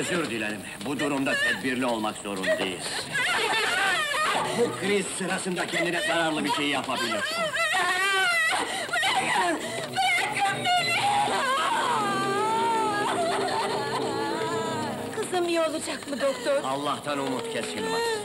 Özür dilerim, bu durumda tedbirli olmak zorundayız. Bu kriz sırasında kendine zararlı bir şey yapabilir. Bırakın! Bırakın beni! Kızım iyi olacak mı doktor? Allah'tan umut kesilmez.